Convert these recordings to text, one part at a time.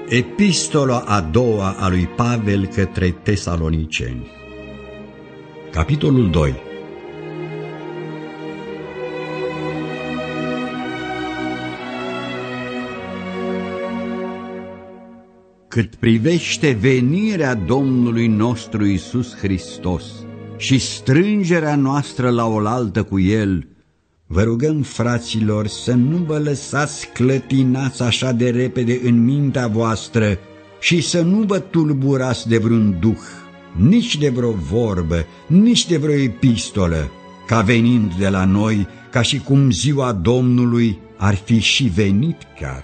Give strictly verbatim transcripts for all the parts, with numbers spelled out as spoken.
Epistola a doua a lui Pavel către Tesaloniceni. Capitolul doi. Cât privește venirea Domnului nostru Iisus Hristos și strângerea noastră la oaltă cu El, vă rugăm, fraților, să nu vă lăsați clătinați așa de repede în mintea voastră și să nu vă tulburați de vreun duh, nici de vreo vorbă, nici de vreo epistolă, ca venind de la noi, ca și cum ziua Domnului ar fi și venit chiar.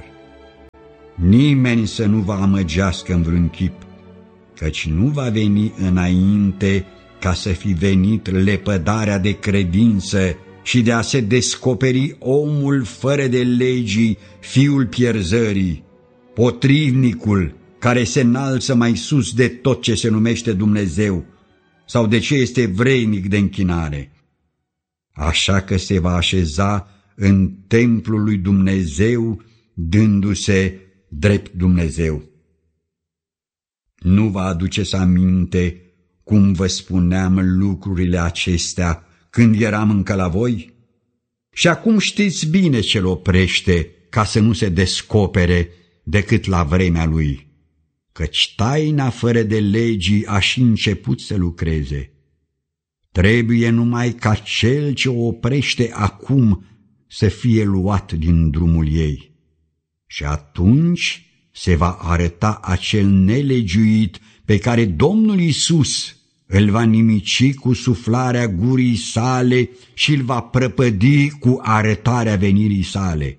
Nimeni să nu vă amăgească în vreun chip, căci nu va veni înainte ca să fi venit lepădarea de credință și de a se descoperi omul fără de legii, fiul pierzării, potrivnicul care se înalță mai sus de tot ce se numește Dumnezeu sau de ce este vrednic de închinare. Așa că se va așeza în templul lui Dumnezeu, dându-se drept Dumnezeu. Nu vă aduceți aminte cum vă spuneam lucrurile acestea când eram încă la voi? Și acum știți bine ce-l oprește ca să nu se descopere decât la vremea lui, căci taina fără de legii a și început să lucreze. Trebuie numai ca cel ce o oprește acum să fie luat din drumul ei. Și atunci se va arăta acel nelegiuit pe care Domnul Iisus îl va nimici cu suflarea gurii sale și îl va prăpădi cu arătarea venirii sale.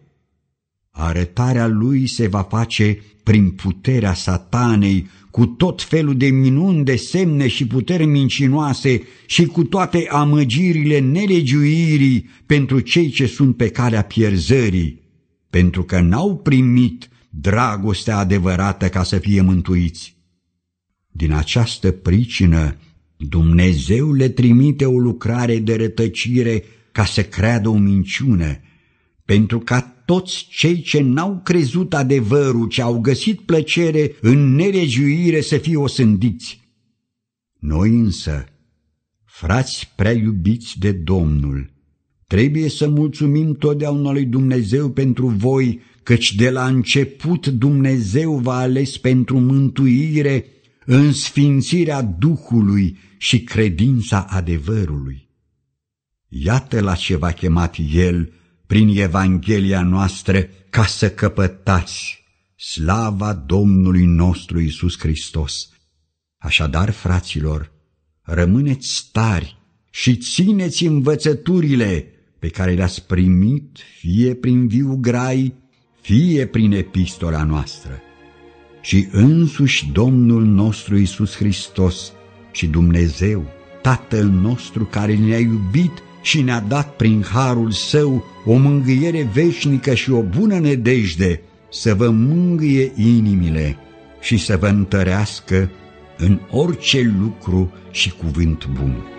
Arătarea lui se va face prin puterea Satanei, cu tot felul de minuni, de semne și puteri mincinoase și cu toate amăgirile nelegiuirii pentru cei ce sunt pe calea pierzării, pentru că n-au primit dragostea adevărată ca să fie mântuiți. Din această pricină, Dumnezeu le trimite o lucrare de rătăcire ca să creadă o minciună, pentru ca toți cei ce n-au crezut adevărul, ce au găsit plăcere în nelegiuire, să fie osândiți. Noi însă, frați prea iubiți de Domnul, trebuie să mulțumim totdeauna lui Dumnezeu pentru voi, căci de la început Dumnezeu v-a ales pentru mântuire în sfințirea Duhului și credința adevărului. Iată la ce v-a chemat El prin Evanghelia noastră, ca să căpătați slava Domnului nostru Iisus Hristos. Așadar, fraților, rămâneți tari și țineți învățăturile pe care le-ați primit, fie prin viu grai, fie prin epistola noastră. Și însuși Domnul nostru Iisus Hristos și Dumnezeu, Tatăl nostru care ne-a iubit și ne-a dat prin harul Său o mângâiere veșnică și o bună nădejde, să vă mângâie inimile și să vă întărească în orice lucru și cuvânt bun.